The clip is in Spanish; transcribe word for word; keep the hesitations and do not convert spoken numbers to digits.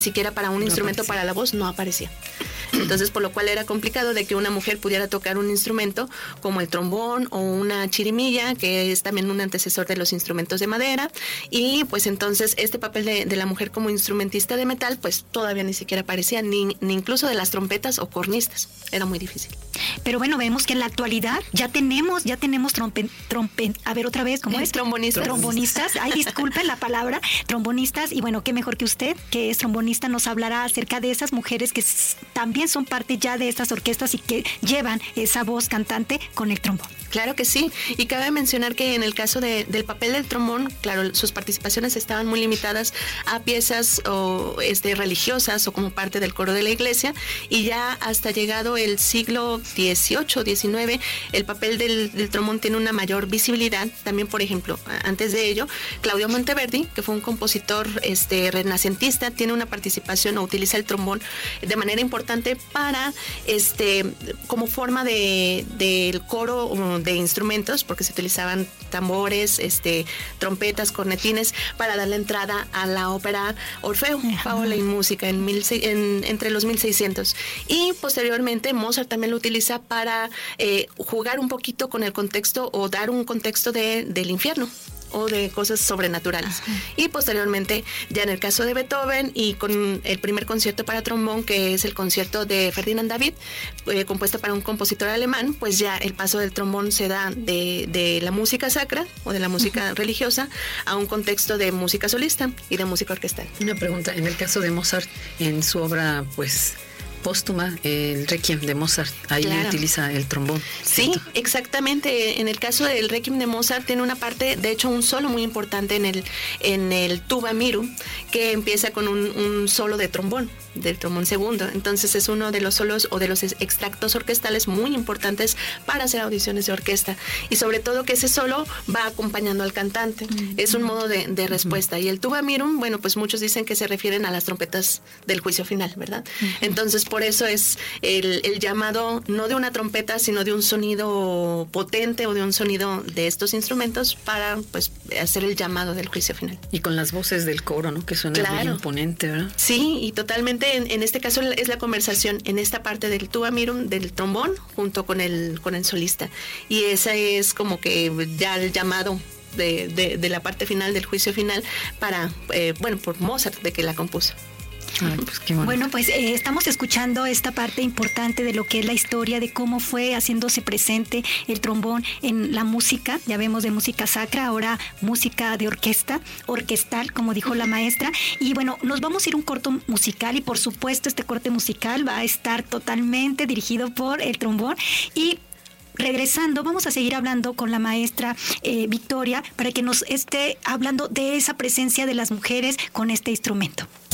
siquiera para un no instrumento aparecía. Para la voz no aparecía. Entonces, por lo cual era complicado de que una mujer pudiera tocar un instrumento como el trombón o una chirimilla, que es también un antecesor de los instrumentos de madera, y pues entonces este papel de, de la mujer como instrumentista de metal, pues todavía ni siquiera aparecía, ni, ni incluso de las trompetas o cornistas, era muy difícil. Pero bueno, vemos que en la actualidad ya tenemos, ya tenemos trompe, trompe, a ver otra vez, ¿cómo es? Trombonistas. Trombonistas, ay, disculpen la palabra, trombonistas, y bueno, qué mejor que usted, que es trombonista, nos hablará acerca de esas mujeres que s- también son parte ya de estas orquestas y que llevan esa voz cantante con el trombón. Claro que sí, y cabe mencionar que en el caso de, del papel del trombón, claro, sus participaciones estaban muy limitadas a piezas o, este, religiosas o como parte del coro de la iglesia, y ya hasta llegado el siglo dieciocho, diecinueve, el papel del, del trombón tiene una mayor visibilidad. También, por ejemplo, antes de ello, Claudio Monteverdi, que fue un compositor este, renacentista, tiene una participación o utiliza el trombón de manera importante para, este, como forma de del coro o de instrumentos, porque se utilizaban tambores, este, trompetas, cornetines, para dar la entrada a la ópera Orfeo, Fábula y Música en, mil, en entre los mil seiscientos. Y posteriormente Mozart también lo utiliza para eh, jugar un poquito con el contexto o dar un contexto de, del infierno o de cosas sobrenaturales. Ajá. Y posteriormente, ya en el caso de Beethoven y con el primer concierto para trombón, que es el concierto de Ferdinand David, eh, compuesto para un compositor alemán, pues ya el paso del trombón se da de, de la música sacra o de la música uh-huh. religiosa a un contexto de música solista y de música orquestal. Una pregunta, en el caso de Mozart, en su obra, pues, póstuma, el Requiem de Mozart, ahí claro. utiliza el trombón. Sí, ¿cierto? Exactamente. En el caso del Requiem de Mozart tiene una parte, de hecho un solo muy importante en el en el Tuba Mirum, que empieza con un, un solo de trombón, del trombón segundo. Entonces es uno de los solos o de los extractos orquestales muy importantes para hacer audiciones de orquesta, y sobre todo que ese solo va acompañando al cantante. Mm-hmm. Es un modo de, de respuesta. Mm-hmm. Y el Tuba Mirum, bueno, pues muchos dicen que se refieren a las trompetas del juicio final, ¿verdad? Mm-hmm. Entonces por eso es el, el llamado no de una trompeta, sino de un sonido potente o de un sonido de estos instrumentos para, pues, hacer el llamado del juicio final. Y con las voces del coro, ¿no? Que suena claro. muy imponente, ¿verdad? Sí, y totalmente en, en este caso es la conversación en esta parte del Tuba Mirum, del trombón, junto con el, con el solista. Y esa es como que ya el llamado de, de, de la parte final del juicio final para, eh, bueno, por Mozart, de que la compuso. Ay, pues qué bueno. Bueno, pues eh, estamos escuchando esta parte importante de lo que es la historia, de cómo fue haciéndose presente el trombón en la música. Ya vemos de música sacra, ahora música de orquesta, orquestal, como dijo la maestra. Y bueno, nos vamos a ir a un corto musical, y por supuesto este corte musical va a estar totalmente dirigido por el trombón. Y regresando, vamos a seguir hablando con la maestra eh, Victoria para que nos esté hablando de esa presencia de las mujeres con este instrumento.